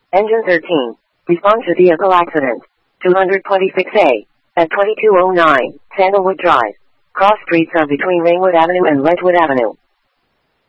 Engine 13. Respond to vehicle accident. 226A. At 2209, Sandalwood Drive. Cross streets are between Ringwood Avenue and Ledgewood Avenue.